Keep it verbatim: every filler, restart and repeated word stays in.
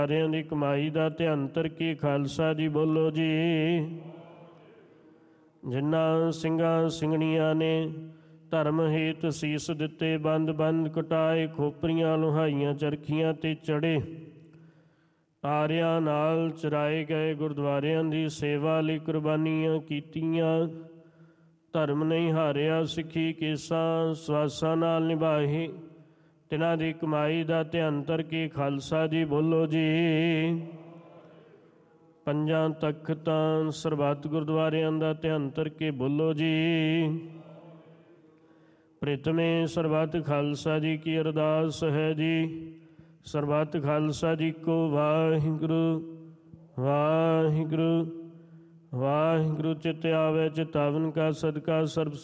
ਸਾਰਿਆਂ ਦੀ ਕਮਾਈ ਦਾ ਧਿਆਨ ਧਰ ਕੇ ਖਾਲਸਾ ਜੀ ਬੋਲੋ ਜੀ। ਜਿਨ੍ਹਾਂ ਸਿੰਘਾਂ ਸਿੰਘਣੀਆਂ ਨੇ ਧਰਮ ਹੇਤ ਸੀਸ ਦਿੱਤੇ, ਬੰਦ ਬੰਦ ਕਟਾਏ, ਖੋਪਰੀਆਂ ਲੁਹਾਈਆਂ ਚਰਖੀਆਂ ਤੇ ਚੜੇ, ਆਰਿਆਂ ਨਾਲ ਚਰਾਏ ਗਏ, ਗੁਰਦੁਆਰਿਆਂ ਦੀ ਸੇਵਾ ਲਈ ਕੁਰਬਾਨੀਆਂ ਕੀਤੀਆਂ, ਧਰਮ ਨਹੀਂ ਹਾਰਿਆ, ਸਿੱਖੀ ਕੇਸਾਂ ਸਵਾਸਾਂ ਨਾਲ ਨਿਭਾਏ, ਤਿਨਾਂ ਦੀ ਕਮਾਈ ਦਾ ਧਿਆਨ ਧਰ ਕੇ ਖਾਲਸਾ ਜੀ ਬੋਲੋ ਜੀ। ਪੰਜਾਂ ਤਖਤਾਂ ਸਰਬੱਤ ਗੁਰਦੁਆਰਿਆਂ ਦਾ ਧਿਆਨ ਧਰ ਕੇ ਬੋਲੋ ਜੀ। ਪ੍ਰਿਤਮੇ ਸਰਬੱਤ ਖਾਲਸਾ ਜੀ ਕੀ ਅਰਦਾਸ ਹੈ ਜੀ। ਸਰਬੱਤ ਖਾਲਸਾ ਜੀ ਕੋ ਵਾਹਿਗੁਰੂ ਵਾਹਿਗੁਰੂ ਵਾਹਿਗੁਰੂ। ਚਿਤ ਆਵੇ ਚਿਤਾਵਨ ਕਾ ਸਦਕਾ ਸਰਬ